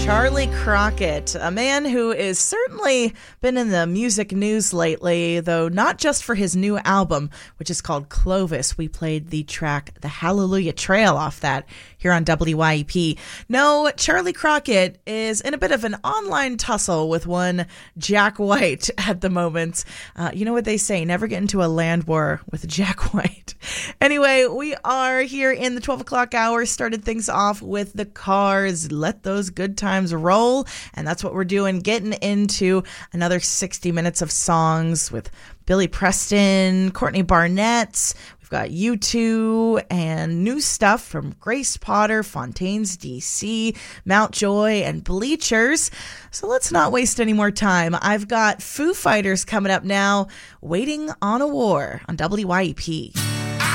Charlie Crockett, a man who is certainly been in the music news lately, though not just for his new album, which is called Clovis. We played the track The Hallelujah Trail off that here on WYEP. No, Charlie Crockett is in a bit of an online tussle with one Jack White at the moment. You know what they say, never get into a land war with Jack White. Anyway, we are here in the 12 o'clock hour, started things off with the Cars, Let Those Good Times Roll, and that's what we're doing, getting into another 60 minutes of songs with Billy Preston, Courtney Barnett. We've got U2 and new stuff from Grace Potter, Fontaines DC, Mountjoy, and Bleachers. So let's not waste any more time. I've got Foo Fighters coming up now, Waiting on a War on WYEP.